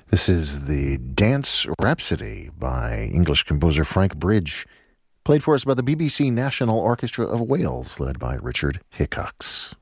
This is the Dance Rhapsody by English composer Frank Bridge, played for us by the BBC National Orchestra of Wales, led by Richard Hickox.